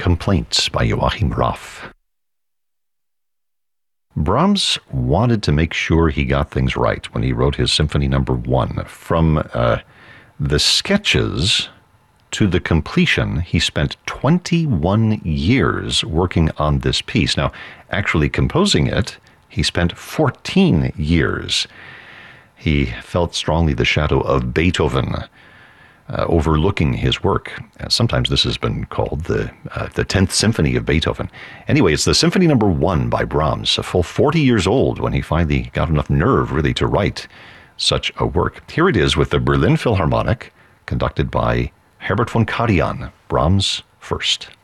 Complaints by Joachim Raff. Brahms wanted to make sure he got things right when he wrote his Symphony No. 1. From the sketches to the completion, he spent 21 years working on this piece. Now, actually composing it, he spent 14 years. He felt strongly the shadow of Beethoven overlooking his work. Sometimes this has been called the 10th Symphony of Beethoven. Anyway, it's the Symphony No. 1 by Brahms, a full 40 years old when he finally got enough nerve really to write such a work. Here it is with the Berlin Philharmonic, conducted by Herbert von Karajan, Brahms first.